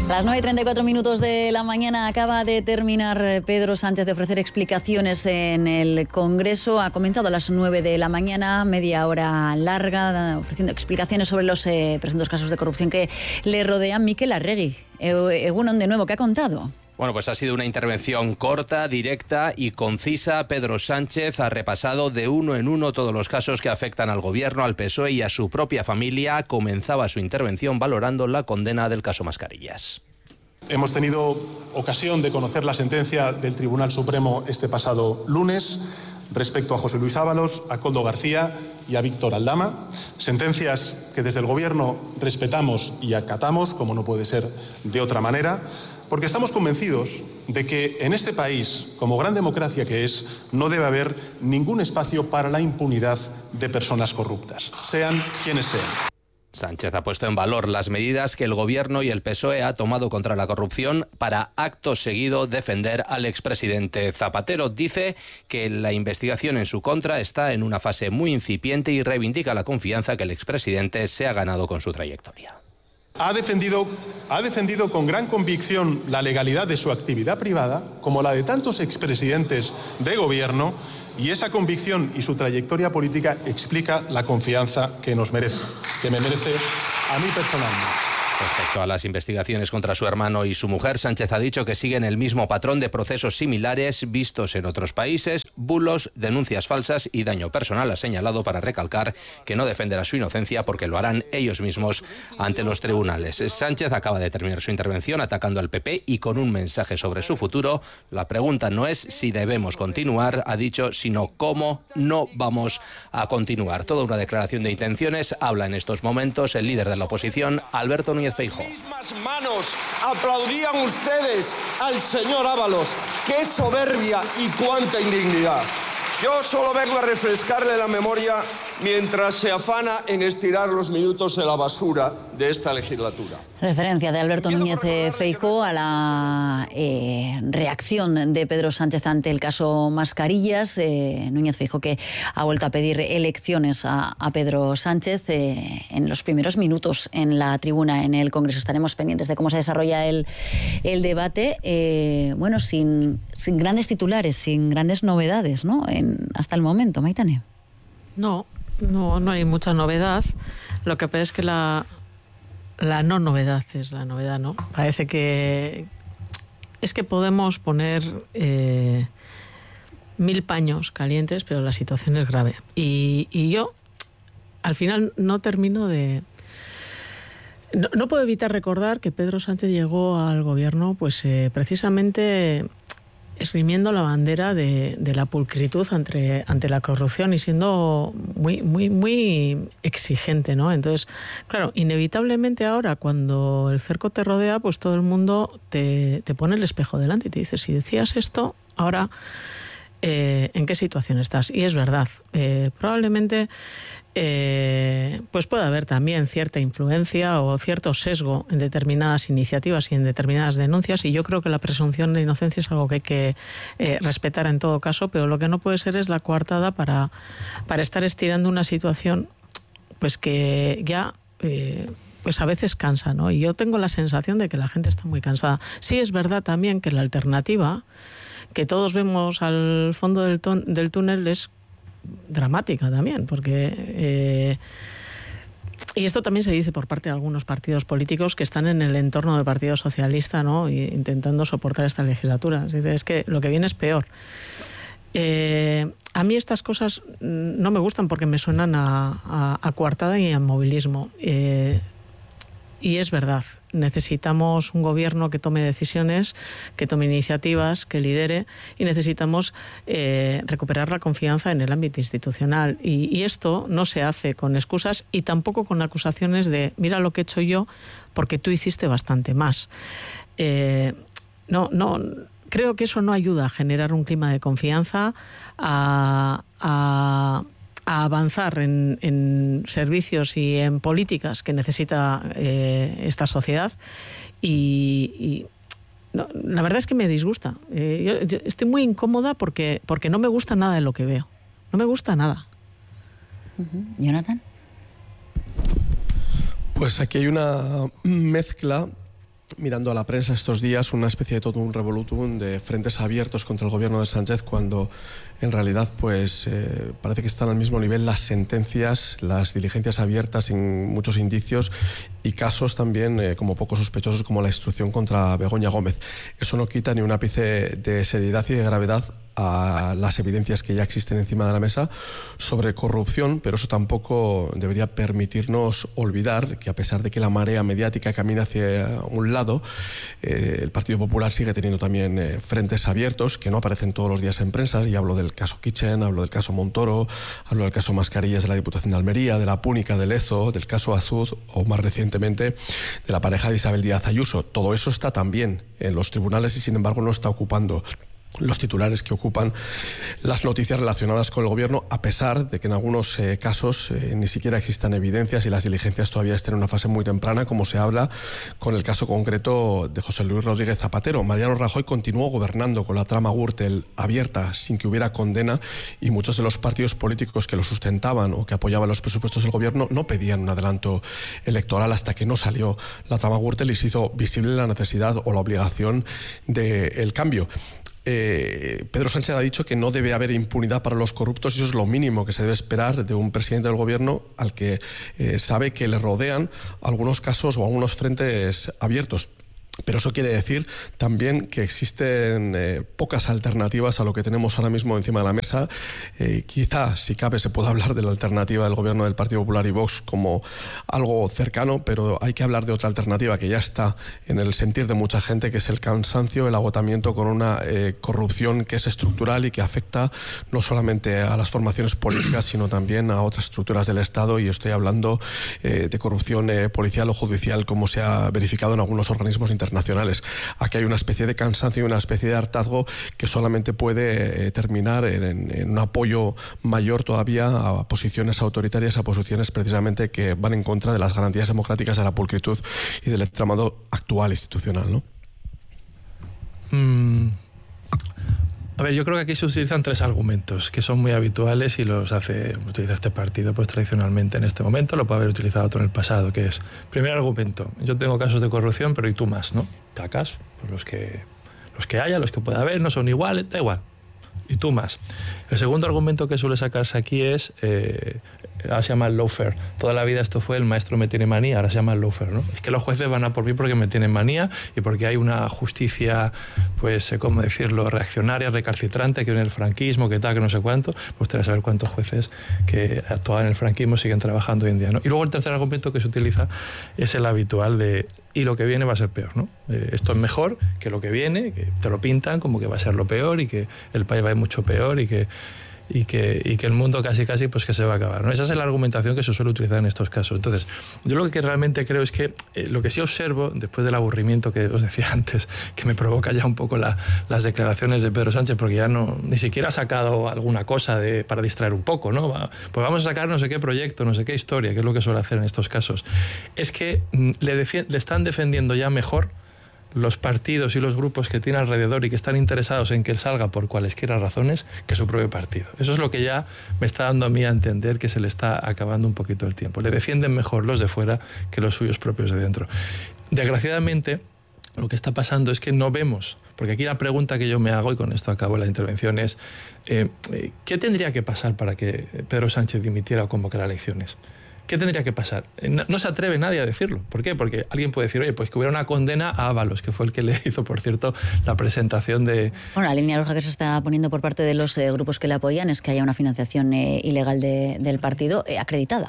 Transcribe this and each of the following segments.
Las 9:34 de la mañana acaba de terminar Pedro Sánchez de ofrecer explicaciones en el Congreso. Ha comenzado a las 9 de la mañana, media hora larga, ofreciendo explicaciones sobre los presuntos casos de corrupción que le rodean. Mikel Arregui, Egunon de nuevo, ¿qué ha contado? Bueno, pues ha sido una intervención corta, directa y concisa. Pedro Sánchez ha repasado de uno en uno todos los casos que afectan al Gobierno, al PSOE y a su propia familia. Comenzaba su intervención valorando la condena del caso Mascarillas. Hemos tenido ocasión de conocer la sentencia del Tribunal Supremo este pasado lunes respecto a José Luis Ábalos, a Koldo García y a Víctor Aldama. Sentencias que desde el Gobierno respetamos y acatamos, como no puede ser de otra manera, porque estamos convencidos de que en este país, como gran democracia que es, no debe haber ningún espacio para la impunidad de personas corruptas, sean quienes sean. Sánchez ha puesto en valor las medidas que el Gobierno y el PSOE ha tomado contra la corrupción para, acto seguido, defender al expresidente Zapatero. Dice que la investigación en su contra está en una fase muy incipiente y reivindica la confianza que el expresidente se ha ganado con su trayectoria. Ha defendido con gran convicción la legalidad de su actividad privada, como la de tantos expresidentes de Gobierno, y esa convicción y su trayectoria política explica la confianza que nos merece, que me merece a mí personalmente. Respecto a las investigaciones contra su hermano y su mujer, Sánchez ha dicho que siguen el mismo patrón de procesos similares vistos en otros países: bulos, denuncias falsas y daño personal. Ha señalado, para recalcar, que no defenderá su inocencia porque lo harán ellos mismos ante los tribunales. Sánchez acaba de terminar su intervención atacando al PP y con un mensaje sobre su futuro. La pregunta no es si debemos continuar, ha dicho, sino cómo no vamos a continuar. Toda una declaración de intenciones. Habla en estos momentos el líder de la oposición, Alberto Núñez Feijóo. Con mismas manos aplaudían ustedes al señor Ábalos. ¡Qué soberbia y cuánta indignidad! Yo solo vengo a refrescarle la memoria mientras se afana en estirar los minutos de la basura de esta legislatura. Referencia de Alberto Núñez Feijóo a la reacción de Pedro Sánchez ante el caso Mascarillas. Núñez Feijóo, que ha vuelto a pedir elecciones a Pedro Sánchez en los primeros minutos en la tribuna en el Congreso. Estaremos pendientes de cómo se desarrolla el debate. Bueno, sin grandes titulares, sin grandes novedades, ¿no? Hasta el momento, Maitane. No hay mucha novedad. Lo que pasa es que la no novedad es la novedad, ¿no? Parece que es que podemos poner 1000 paños calientes, pero la situación es grave. Y yo, al final, no termino de... No puedo evitar recordar que Pedro Sánchez llegó al gobierno, pues precisamente esgrimiendo la bandera de la pulcritud ante la corrupción y siendo muy exigente, ¿no? Entonces, claro, inevitablemente ahora, cuando el cerco te rodea, pues todo el mundo te pone el espejo delante y te dice, si decías esto, ahora ¿en qué situación estás? Y es verdad, probablemente pues puede haber también cierta influencia o cierto sesgo en determinadas iniciativas y en determinadas denuncias, y yo creo que la presunción de inocencia es algo que hay que respetar en todo caso, pero lo que no puede ser es la coartada para estar estirando una situación pues que ya pues a veces cansa, ¿no? Y yo tengo la sensación de que la gente está muy cansada. Sí es verdad también que la alternativa que todos vemos al fondo del túnel es dramática también, porque y esto también se dice por parte de algunos partidos políticos que están en el entorno del Partido Socialista, ¿no? Y intentando soportar esta legislatura. Es que lo que viene es peor. A mí estas cosas no me gustan porque me suenan a coartada y a movilismo. Y es verdad, necesitamos un gobierno que tome decisiones, que tome iniciativas, que lidere, y necesitamos recuperar la confianza en el ámbito institucional. Y esto no se hace con excusas y tampoco con acusaciones de mira lo que he hecho yo porque tú hiciste bastante más. Creo que eso no ayuda a generar un clima de confianza, a avanzar en servicios y en políticas que necesita esta sociedad, y no, la verdad es que me disgusta. Yo estoy muy incómoda porque no me gusta nada de lo que veo. No me gusta nada. Jonathan. Pues aquí hay una mezcla mirando a la prensa estos días una especie de todo un revolutum de frentes abiertos contra el gobierno de Sánchez, cuando en realidad pues parece que están al mismo nivel las sentencias, las diligencias abiertas sin muchos indicios y casos también como poco sospechosos, como la instrucción contra Begoña Gómez. Eso no quita ni un ápice de seriedad y de gravedad a las evidencias que ya existen encima de la mesa sobre corrupción, pero eso tampoco debería permitirnos olvidar que, a pesar de que la marea mediática camina hacia un lado, el Partido Popular sigue teniendo también frentes abiertos que no aparecen todos los días en prensa, y hablo del caso Kitchen, hablo del caso Montoro, hablo del caso Mascarillas de la Diputación de Almería, de la Púnica de Lezo, del caso Azud o, más recientemente, de la pareja de Isabel Díaz Ayuso. Todo eso está también en los tribunales y, sin embargo, no está ocupando los titulares que ocupan las noticias relacionadas con el gobierno, a pesar de que en algunos casos ni siquiera existan evidencias y las diligencias todavía estén en una fase muy temprana, como se habla con el caso concreto de José Luis Rodríguez Zapatero. Mariano Rajoy continuó gobernando con la trama Gürtel abierta sin que hubiera condena, y muchos de los partidos políticos que lo sustentaban o que apoyaban los presupuestos del gobierno no pedían un adelanto electoral hasta que no salió la trama Gürtel y se hizo visible la necesidad o la obligación del cambio. Pedro Sánchez ha dicho que no debe haber impunidad para los corruptos, y eso es lo mínimo que se debe esperar de un presidente del gobierno al que sabe que le rodean algunos casos o algunos frentes abiertos. Pero eso quiere decir también que existen pocas alternativas a lo que tenemos ahora mismo encima de la mesa. Quizá, si cabe, se pueda hablar de la alternativa del gobierno del Partido Popular y Vox como algo cercano, pero hay que hablar de otra alternativa que ya está en el sentir de mucha gente, que es el cansancio, el agotamiento con una corrupción que es estructural y que afecta no solamente a las formaciones políticas, sino también a otras estructuras del Estado. Y estoy hablando de corrupción policial o judicial, como se ha verificado en algunos organismos internacionales. Aquí hay una especie de cansancio y una especie de hartazgo que solamente puede terminar en un apoyo mayor todavía a posiciones autoritarias, a posiciones precisamente que van en contra de las garantías democráticas, de la pulcritud y del entramado actual institucional, ¿no? A ver, yo creo que aquí se utilizan tres argumentos que son muy habituales y los utiliza este partido pues tradicionalmente en este momento. Lo puede haber utilizado otro en el pasado, que es: primer argumento, yo tengo casos de corrupción, pero ¿y tú más? ¿No? Cacas, pues los que haya, los que pueda haber, no son iguales, da igual. Y tú más. El segundo argumento que suele sacarse aquí es, ahora se llama el lawfare. Toda la vida esto fue el maestro me tiene manía, ahora se llama el lawfare, ¿no? Es que los jueces van a por mí porque me tienen manía y porque hay una justicia, pues, ¿cómo decirlo?, reaccionaria, recalcitrante, que viene el franquismo, que tal, que no sé cuánto. Me gustaría saber cuántos jueces que actuaban en el franquismo siguen trabajando hoy en día, ¿no? Y luego el tercer argumento que se utiliza es el habitual de: y lo que viene va a ser peor, ¿no? Esto es mejor que lo que viene, que te lo pintan como que va a ser lo peor y que el país va a ir mucho peor y que el mundo casi pues que se va a acabar, ¿no? Esa es la argumentación que se suele utilizar en estos casos. Entonces, yo lo que realmente creo es que lo que sí observo, después del aburrimiento que os decía antes, que me provoca ya un poco las declaraciones de Pedro Sánchez, porque ya ni siquiera ha sacado alguna cosa para distraer un poco, ¿no? Pues vamos a sacar no sé qué proyecto, no sé qué historia, que es lo que suele hacer en estos casos. Es que le están defendiendo ya mejor los partidos y los grupos que tiene alrededor y que están interesados en que él salga por cualesquiera razones que su propio partido. Eso es lo que ya me está dando a mí a entender que se le está acabando un poquito el tiempo. Le defienden mejor los de fuera que los suyos propios de dentro. Desgraciadamente, lo que está pasando es que no vemos, porque aquí la pregunta que yo me hago, y con esto acabo la intervención, es ¿qué tendría que pasar para que Pedro Sánchez dimitiera o convocara elecciones? ¿Qué tendría que pasar? No se atreve nadie a decirlo. ¿Por qué? Porque alguien puede decir, oye, pues que hubiera una condena a Ábalos, que fue el que le hizo, por cierto, la presentación de... Bueno, la línea roja que se está poniendo por parte de los grupos que le apoyan es que haya una financiación ilegal del partido acreditada.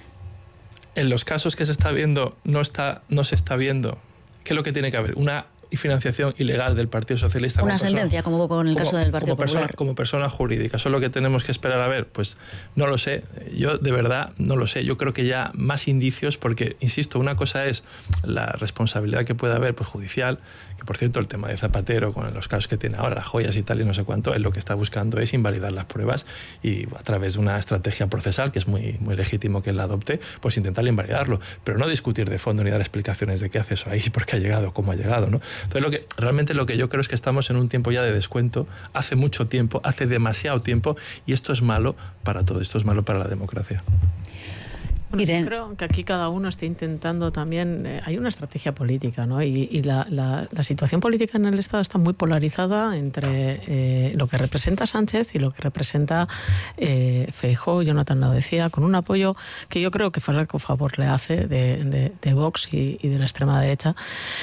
En los casos que se está viendo, no se está viendo. ¿Qué es lo que tiene que haber? Una financiación ilegal del Partido Socialista. Una sentencia, como hubo con el caso del Partido Popular. Como persona jurídica. ¿Eso es lo que tenemos que esperar a ver? Pues no lo sé. Yo, de verdad, no lo sé. Yo creo que ya más indicios, porque, insisto, una cosa es la responsabilidad que puede haber, pues, judicial, que, por cierto, el tema de Zapatero, con los casos que tiene ahora, las joyas y tal, y no sé cuánto, él lo que está buscando es invalidar las pruebas y, a través de una estrategia procesal, que es muy, muy legítimo que él la adopte, pues intentar invalidarlo. Pero no discutir de fondo ni dar explicaciones de qué hace eso ahí, por qué ha llegado, cómo ha llegado, ¿no? Entonces, realmente lo que yo creo es que estamos en un tiempo ya de descuento, hace mucho tiempo, hace demasiado tiempo, y esto es malo para todo, esto es malo para la democracia. Bueno, yo creo que aquí cada uno está intentando también, hay una estrategia política, ¿no? Y la situación política en el Estado está muy polarizada entre lo que representa Sánchez y lo que representa Feijóo. Jonathan lo decía, con un apoyo que yo creo que flaco favor le hace de Vox y de la extrema derecha.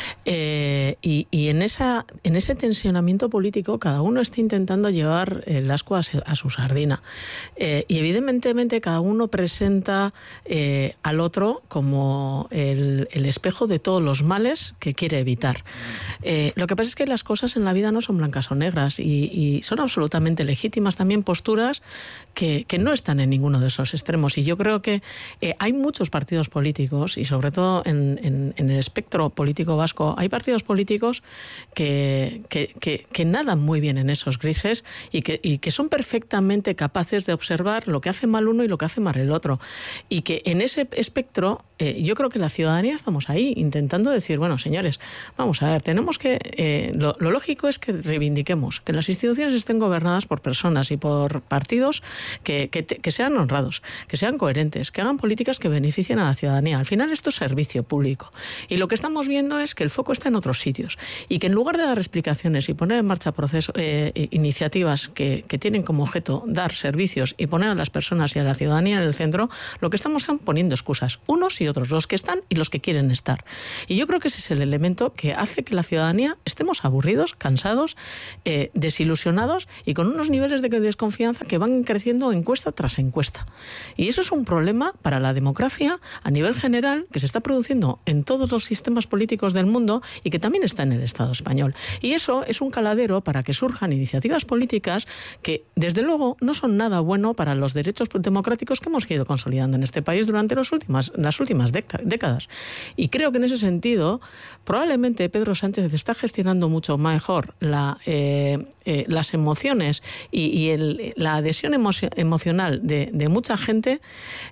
Y en ese tensionamiento político cada uno está intentando llevar el ascua a su sardina. Y evidentemente cada uno presenta al otro como el espejo de todos los males que quiere evitar. Lo que pasa es que las cosas en la vida no son blancas o negras y son absolutamente legítimas también posturas que no están en ninguno de esos extremos. Y yo creo que hay muchos partidos políticos y sobre todo en el espectro político vasco hay partidos políticos que nadan muy bien en esos grises y que son perfectamente capaces de observar lo que hace mal uno y lo que hace mal el otro. Y que en ese espectro yo creo que la ciudadanía estamos ahí intentando decir, bueno, señores, vamos a ver, tenemos que... lo lógico es que reivindiquemos que las instituciones estén gobernadas por personas y por partidos que sean honrados, que sean coherentes, que hagan políticas que beneficien a la ciudadanía. Al final esto es servicio público. Y lo que estamos viendo es que el foco está en otros sitios y que en lugar de dar explicaciones y poner en marcha iniciativas que tienen como objeto dar servicios y poner a las personas y a la ciudadanía en el centro, lo que estamos poniendo excusas, unos y otros, los que están y los que quieren estar. Y yo creo que ese es el elemento que hace que la ciudadanía estemos aburridos, cansados, desilusionados y con unos niveles de desconfianza que van creciendo encuesta tras encuesta. Y eso es un problema para la democracia a nivel general que se está produciendo en todos los sistemas políticos del mundo y que también está en el Estado español. Y eso es un caladero para que surjan iniciativas políticas que, desde luego, no son nada bueno para los derechos democráticos que hemos ido consolidando en este país durante las últimas décadas. Y creo que en ese sentido, probablemente Pedro Sánchez está gestionando mucho mejor las emociones y la adhesión emocional de mucha gente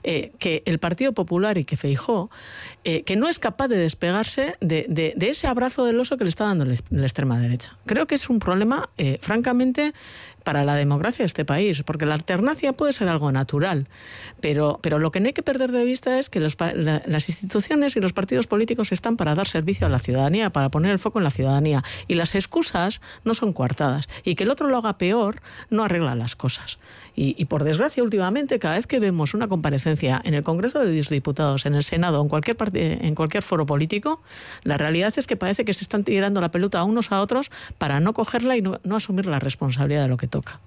que el Partido Popular y que Feijóo, que no es capaz de despegarse de ese abrazo del oso que le está dando la extrema derecha. Creo que es un problema, francamente, para la democracia de este país, porque la alternancia puede ser algo natural, pero lo que no hay que perder de vista es que las instituciones y los partidos políticos están para dar servicio a la ciudadanía, para poner el foco en la ciudadanía, y las excusas no son coartadas, y que el otro lo haga peor no arregla las cosas. Y por desgracia, últimamente, cada vez que vemos una comparecencia en el Congreso de los Diputados, en el Senado, en cualquier foro político, la realidad es que parece que se están tirando la pelota a unos a otros para no cogerla y no asumir la responsabilidad de lo que toca.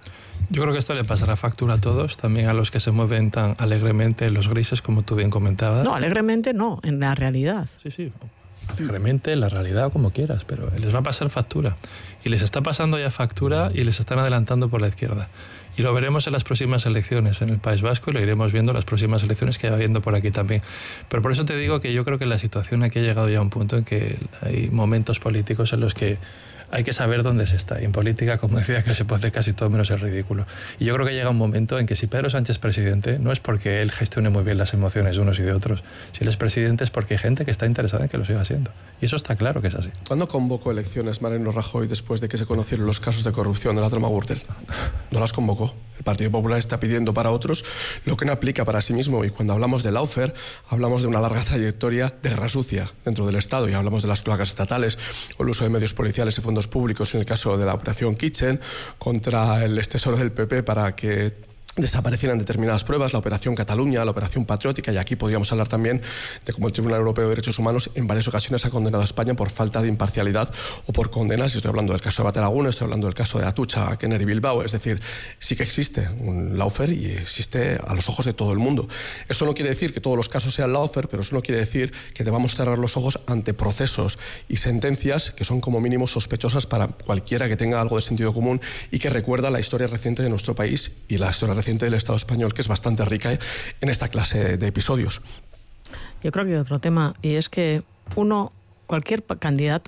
Yo creo que esto le pasará factura a todos, también a los que se mueven tan alegremente en los grises, como tú bien comentabas. No, alegremente no, en la realidad. Sí, alegremente, en la realidad, como quieras, pero les va a pasar factura. Y les está pasando ya factura y les están adelantando por la izquierda. Y lo veremos en las próximas elecciones en el País Vasco y lo iremos viendo en las próximas elecciones que va habiendo por aquí también. Pero por eso te digo que yo creo que la situación aquí ha llegado ya a un punto en que hay momentos políticos en los que hay que saber dónde se está. Y en política, como decía, que se puede hacer casi todo menos el ridículo. Y yo creo que llega un momento en que si Pedro Sánchez es presidente, no es porque él gestione muy bien las emociones de unos y de otros. Si él es presidente es porque hay gente que está interesada en que lo siga siendo. Y eso está claro que es así. ¿Cuándo convocó elecciones Mariano Rajoy después de que se conocieron los casos de corrupción de la trama Gürtel? No las convocó. El Partido Popular está pidiendo para otros lo que no aplica para sí mismo. Y cuando hablamos de lawfare, hablamos de una larga trayectoria de guerra sucia dentro del Estado. Y hablamos de las cloacas estatales o el uso de medios policiales y fondos públicos en el caso de la operación Kitchen contra el extesoro del PP para que desaparecieran determinadas pruebas, la Operación Cataluña, la Operación Patriótica, y aquí podríamos hablar también de cómo el Tribunal Europeo de Derechos Humanos en varias ocasiones ha condenado a España por falta de imparcialidad o por condenas, y estoy hablando del caso de Bateragún, estoy hablando del caso de Atucha, Kenner y Bilbao, es decir, sí que existe un lawfare y existe a los ojos de todo el mundo. Eso no quiere decir que todos los casos sean lawfare, pero eso no quiere decir que debamos cerrar los ojos ante procesos y sentencias que son como mínimo sospechosas para cualquiera que tenga algo de sentido común y que recuerda la historia reciente de nuestro país y la historia reciente del Estado español, que es bastante rica en esta clase de episodios. Yo creo que hay otro tema, y es que cualquier candidato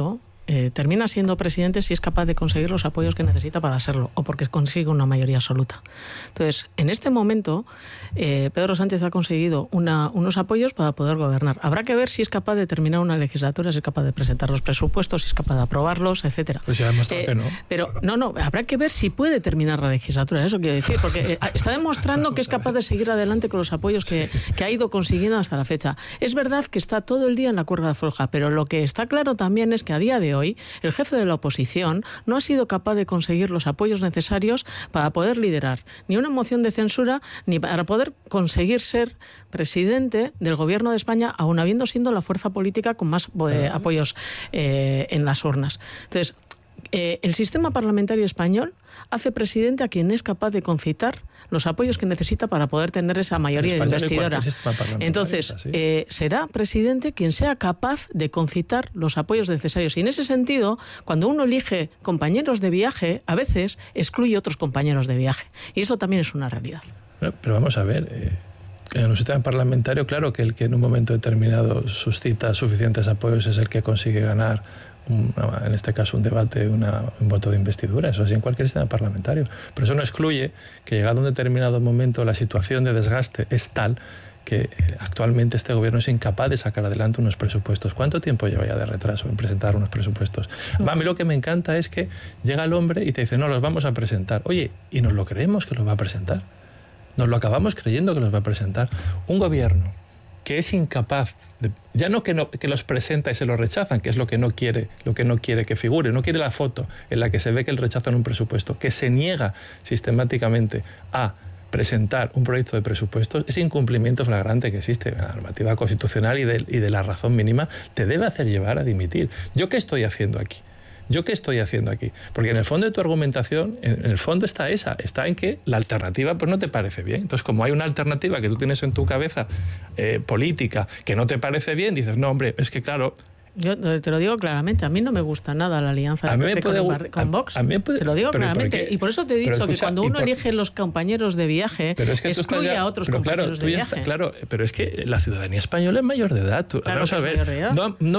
termina siendo presidente si es capaz de conseguir los apoyos que necesita para serlo, o porque consigue una mayoría absoluta. Entonces, en este momento, Pedro Sánchez ha conseguido unos apoyos para poder gobernar. Habrá que ver si es capaz de terminar una legislatura, si es capaz de presentar los presupuestos, si es capaz de aprobarlos, etcétera. Pues ya ha demostrado que no. Pero no, habrá que ver si puede terminar la legislatura, eso quiero decir, porque está demostrando que es capaz de seguir adelante con los apoyos que ha ido consiguiendo hasta la fecha. Es verdad que está todo el día en la cuerda floja, pero lo que está claro también es que a día de hoy el jefe de la oposición no ha sido capaz de conseguir los apoyos necesarios para poder liderar ni una moción de censura ni para poder conseguir ser presidente del gobierno de España, aun habiendo sido la fuerza política con más apoyos en las urnas. Entonces, el sistema parlamentario español hace presidente a quien es capaz de concitar los apoyos que necesita para poder tener esa mayoría de investidura. Entonces, será presidente quien sea capaz de concitar los apoyos necesarios. Y en ese sentido, cuando uno elige compañeros de viaje, a veces excluye otros compañeros de viaje. Y eso también es una realidad. Pero vamos a ver, en un sistema parlamentario, claro que el que en un momento determinado suscita suficientes apoyos es el que consigue ganar, en este caso un debate, un voto de investidura. Eso es en cualquier sistema parlamentario. Pero eso no excluye que llegado a un determinado momento la situación de desgaste es tal que actualmente este gobierno es incapaz de sacar adelante unos presupuestos. ¿Cuánto tiempo lleva ya de retraso en presentar unos presupuestos? A mí lo que me encanta es que llega el hombre y te dice, no, los vamos a presentar. Oye, ¿y nos lo creemos que los va a presentar? Nos lo acabamos creyendo que los va a presentar. Un gobierno que es incapaz de, ya no que los presenta y se los rechazan, que es lo que no quiere que figure, no quiere la foto en la que se ve que él rechaza un presupuesto, que se niega sistemáticamente a presentar un proyecto de presupuestos, ese incumplimiento flagrante que existe en la normativa constitucional y de la razón mínima, te debe hacer llevar a dimitir. ¿Yo qué estoy haciendo aquí? Porque en el fondo de tu argumentación, en el fondo está en que la alternativa pues no te parece bien. Entonces, como hay una alternativa que tú tienes en tu cabeza política que no te parece bien, dices, no, hombre, es que claro... Yo te lo digo claramente, a mí no me gusta nada la alianza de PP con Vox, te lo digo claramente, y por eso te he dicho que cuando uno elige los compañeros de viaje, excluye a otros compañeros de viaje. Claro, pero es que la ciudadanía española es mayor de edad. Vamos a ver,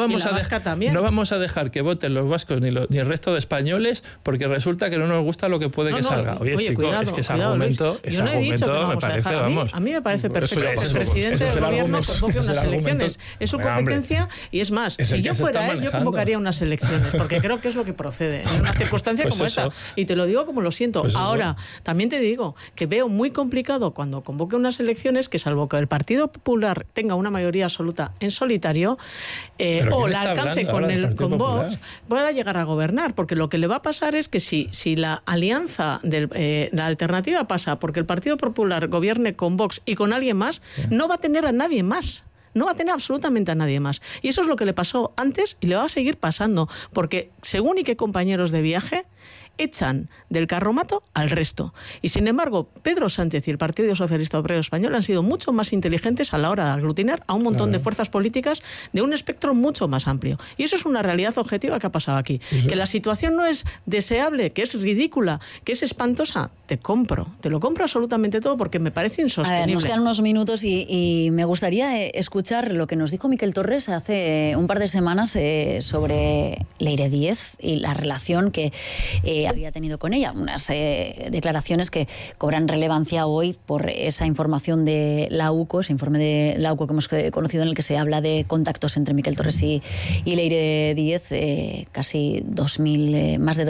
no vamos a dejar que voten los vascos ni el resto de españoles porque resulta que no nos gusta lo que puede que salga. Oye, chico, cuidado, es que ese argumento me parece, vamos... A mí me parece perfecto que el presidente del gobierno convoque unas elecciones. Es su competencia y es más... Si yo fuera él, yo convocaría unas elecciones, porque creo que es lo que procede en una circunstancia como esta. Y te lo digo como lo siento. Ahora, también te digo que veo muy complicado cuando convoque unas elecciones que, salvo que el Partido Popular tenga una mayoría absoluta en solitario, o la alcance con Vox, pueda llegar a gobernar. Porque lo que le va a pasar es que si la alianza, la alternativa pasa porque el Partido Popular gobierne con Vox y con alguien más, no va a tener a nadie más. No va a tener absolutamente a nadie más. Y eso es lo que le pasó antes y le va a seguir pasando, porque según y qué compañeros de viaje echan del carromato al resto. Y sin embargo, Pedro Sánchez y el Partido Socialista Obrero Español han sido mucho más inteligentes a la hora de aglutinar a un montón de fuerzas políticas de un espectro mucho más amplio. Y eso es una realidad objetiva que ha pasado aquí. Que la situación no es deseable, que es ridícula, que es espantosa, te lo compro absolutamente todo porque me parece insostenible. A ver, nos quedan unos minutos y me gustaría escuchar lo que nos dijo Miquel Torres hace un par de semanas sobre Leire Díez y la relación que había tenido con ella. Unas declaraciones que cobran relevancia hoy por esa información de la UCO, ese informe de la UCO que hemos conocido en el que se habla de contactos entre Miquel Torres y Leire Díez, casi 2.000, más de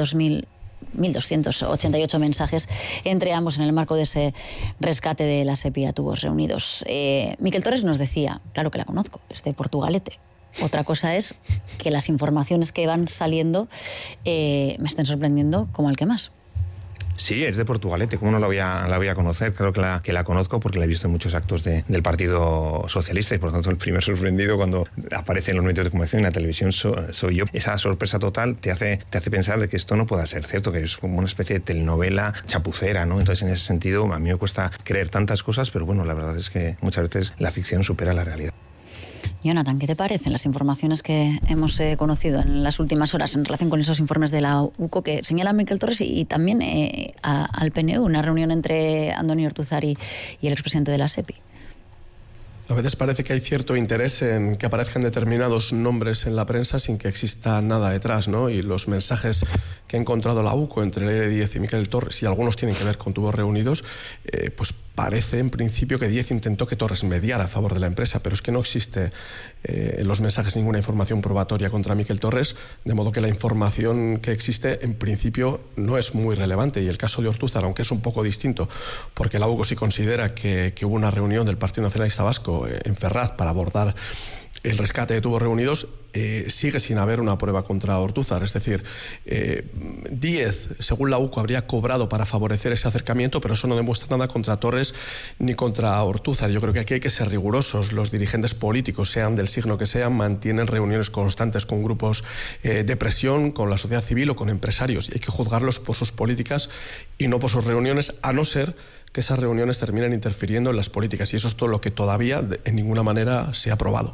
1.288 mensajes entre ambos en el marco de ese rescate de la SEPI a tubos reunidos. Miquel Torres nos decía, claro que la conozco, es de Portugalete. Otra cosa es que las informaciones que van saliendo me estén sorprendiendo como el que más. Sí, es de Portugalete, ¿cómo no la voy a conocer? Claro que la conozco porque la he visto en muchos actos del Partido Socialista y por lo tanto el primer sorprendido cuando aparece en los medios de comunicación, en la televisión, soy yo. Esa sorpresa total te hace pensar de que esto no pueda ser cierto, que es como una especie de telenovela chapucera, ¿no? Entonces en ese sentido a mí me cuesta creer tantas cosas, pero bueno, la verdad es que muchas veces la ficción supera la realidad. Jonathan, ¿qué te parecen las informaciones que hemos conocido en las últimas horas en relación con esos informes de la UCO que señalan Miquel Torres y también al PNU, una reunión entre Andoni Ortuzar y el expresidente de la SEPI? A veces parece que hay cierto interés en que aparezcan determinados nombres en la prensa sin que exista nada detrás, ¿no? Y los mensajes que ha encontrado la UCO entre Leire Díez y Miquel Torres, y algunos tienen que ver con Tubos Reunidos, pues parece en principio que Díez intentó que Torres mediara a favor de la empresa, pero es que no existe en los mensajes ninguna información probatoria contra Miquel Torres, de modo que la información que existe en principio no es muy relevante. Y el caso de Ortúzar, aunque es un poco distinto, porque la UCO sí considera que hubo una reunión del Partido Nacionalista Vasco en Ferraz para abordar el rescate de Tubos Reunidos, sigue sin haber una prueba contra Ortúzar. Es decir, Díez, según la UCO, habría cobrado para favorecer ese acercamiento, pero eso no demuestra nada contra Torres ni contra Ortúzar. Yo creo que aquí hay que ser rigurosos. Los dirigentes políticos, sean del signo que sean, mantienen reuniones constantes con grupos de presión, con la sociedad civil o con empresarios, y hay que juzgarlos por sus políticas y no por sus reuniones, a no ser que esas reuniones terminen interfiriendo en las políticas, y eso es todo lo que todavía en ninguna manera se ha probado.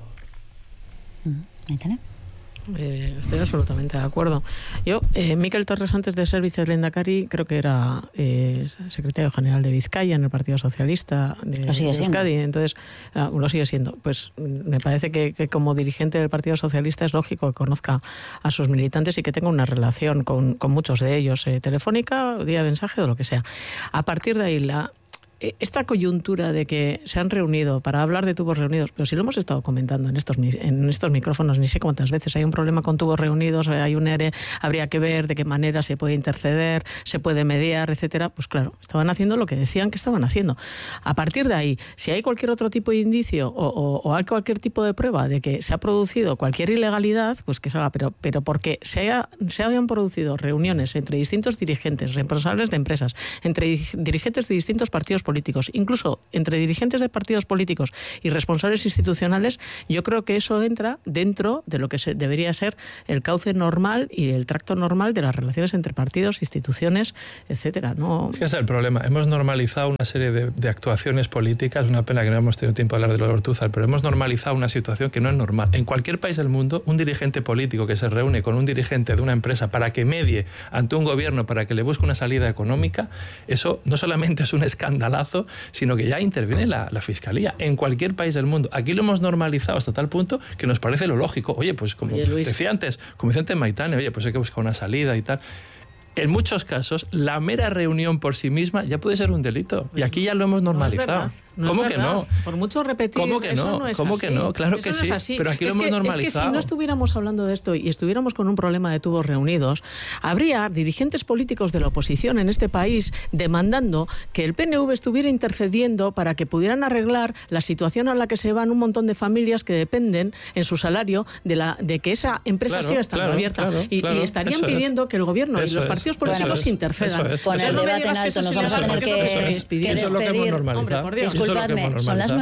Estoy absolutamente de acuerdo. Yo, Miquel Torres, antes de ser vicelehendakari, creo que era secretario general de Vizcaya en el Partido Socialista de Euskadi. Entonces, lo sigue siendo. Pues me parece que como dirigente del Partido Socialista es lógico que conozca a sus militantes y que tenga una relación con muchos de ellos, telefónica, vía mensaje o lo que sea. A partir de ahí, esta coyuntura de que se han reunido para hablar de Tubos Reunidos, pero si lo hemos estado comentando en estos micrófonos, ni sé cuántas veces, hay un problema con Tubos Reunidos, hay un ERE, habría que ver de qué manera se puede interceder, se puede mediar, etcétera. Pues claro, estaban haciendo lo que decían que estaban haciendo. A partir de ahí, si hay cualquier otro tipo de indicio o hay cualquier tipo de prueba de que se ha producido cualquier ilegalidad, pues que se haga, pero porque se hayan producido reuniones entre distintos dirigentes, responsables de empresas, entre dirigentes de distintos partidos políticos, incluso entre dirigentes de partidos políticos y responsables institucionales, yo creo que eso entra dentro de lo que debería ser el cauce normal y el tracto normal de las relaciones entre partidos, instituciones, etcétera. ¿No? Es que ese es el problema. Hemos normalizado una serie de actuaciones políticas, una pena que no hemos tenido tiempo de hablar de lo de Ortúzar, pero hemos normalizado una situación que no es normal. En cualquier país del mundo, un dirigente político que se reúne con un dirigente de una empresa para que medie ante un gobierno, para que le busque una salida económica, eso no solamente es un escandalazo, sino que ya interviene la Fiscalía en cualquier país del mundo. Aquí lo hemos normalizado hasta tal punto que nos parece lo lógico. Oye, pues como decía antes, como Vicente Maitane, oye, pues hay que buscar una salida y tal. En muchos casos, la mera reunión por sí misma ya puede ser un delito. Y aquí ya lo hemos normalizado. ¿Cómo que no? Por mucho repetir, ¿cómo que eso no es ¿Cómo así? que no? Claro que sí, pero aquí lo hemos normalizado. Es que si no estuviéramos hablando de esto y estuviéramos con un problema de Tubos Reunidos, habría dirigentes políticos de la oposición en este país demandando que el PNV estuviera intercediendo para que pudieran arreglar la situación a la que se van un montón de familias que dependen en su salario de que esa empresa siga estando abierta. Y estarían pidiendo que el gobierno y los partidos políticos intercedan. Con el debate en alto nos vamos a tener que despedir. Eso es lo que hemos normalizado. Disculpadme, son las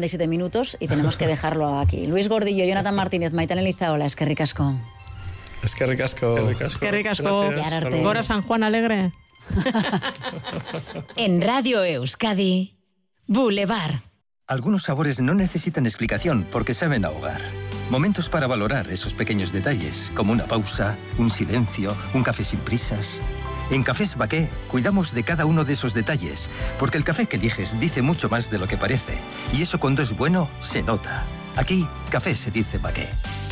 9:57 y tenemos que dejarlo aquí. Luis Gordillo, Jonathan Martínez, Maitane Lizaola, eskerrik asko. Eskerrik asko. Eskerrik asko. Gora San Juan Alegre. En Radio Euskadi, Boulevard. Algunos sabores no necesitan explicación porque saben a hogar. Momentos para valorar esos pequeños detalles, como una pausa, un silencio, un café sin prisas. En Cafés Baqué cuidamos de cada uno de esos detalles, porque el café que eliges dice mucho más de lo que parece. Y eso cuando es bueno, se nota. Aquí, café se dice Baqué.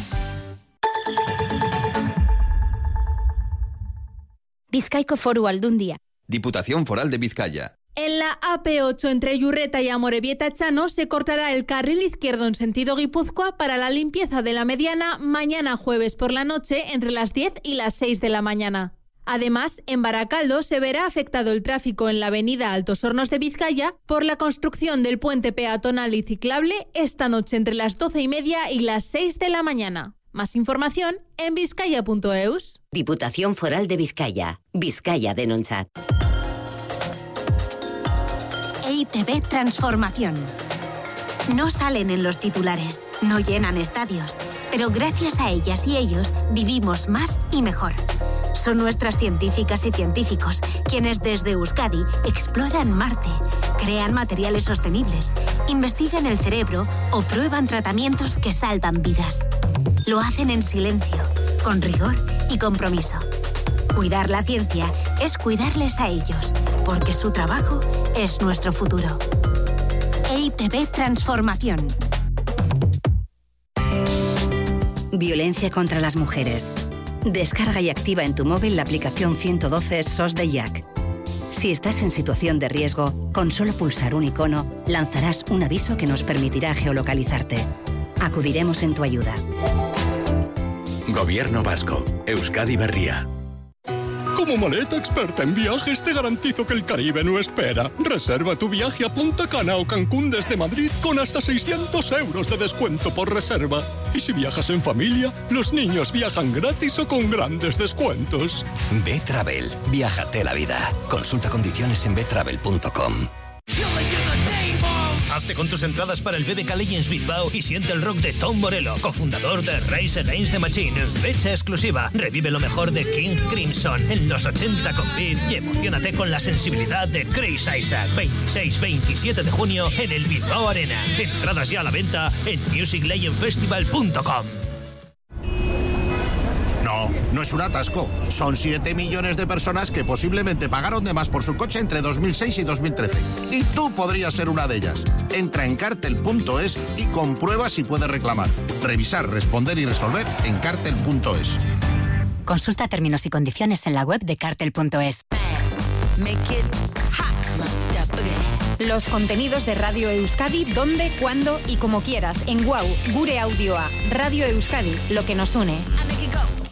Bizkaiko Foru Aldundia. Diputación Foral de Vizcaya. En la AP8 entre Yurreta y Amorebieta-Chano se cortará el carril izquierdo en sentido Guipúzcoa para la limpieza de la mediana mañana jueves por la noche entre las 10 y las 6 de la mañana. Además, en Baracaldo se verá afectado el tráfico en la avenida Altos Hornos de Vizcaya por la construcción del puente peatonal y ciclable esta noche entre las 12:30 y las 6 de la mañana. Más información en vizcaya.eus. Diputación Foral de Vizcaya. Vizcaya denontzat. EITB Transformación. No salen en los titulares, no llenan estadios, pero gracias a ellas y ellos vivimos más y mejor. Son nuestras científicas y científicos quienes desde Euskadi exploran Marte, crean materiales sostenibles, investigan el cerebro o prueban tratamientos que salvan vidas. Lo hacen en silencio, con rigor y compromiso. Cuidar la ciencia es cuidarles a ellos, porque su trabajo es nuestro futuro. EITB Transformación. Violencia contra las mujeres. Descarga y activa en tu móvil la aplicación 112 SOS de Jack. Si estás en situación de riesgo, con solo pulsar un icono, lanzarás un aviso que nos permitirá geolocalizarte. Acudiremos en tu ayuda. Gobierno vasco. Euskadi Berria. Como maleta experta en viajes, te garantizo que el Caribe no espera. Reserva tu viaje a Punta Cana o Cancún desde Madrid con hasta 600 euros de descuento por reserva. Y si viajas en familia, los niños viajan gratis o con grandes descuentos. B-Travel. Viájate la vida. Consulta condiciones en btravel.com. Hazte con tus entradas para el BBK Legends Bilbao y siente el rock de Tom Morello, cofundador de Rise Against the Machine. Fecha exclusiva. Revive lo mejor de King Crimson en los 80 con Beat y emocionate con la sensibilidad de Chris Isaac. 26-27 de junio en el Bilbao Arena. Entradas ya a la venta en musiclegendfestival.com. No es un atasco. Son 7 millones de personas que posiblemente pagaron de más por su coche entre 2006 y 2013. Y tú podrías ser una de ellas. Entra en cartel.es y comprueba si puedes reclamar. Revisar, responder y resolver en cartel.es. Consulta términos y condiciones en la web de cartel.es. Los contenidos de Radio Euskadi, donde, cuándo y como quieras. En WOW, Gure Audioa. Radio Euskadi, lo que nos une.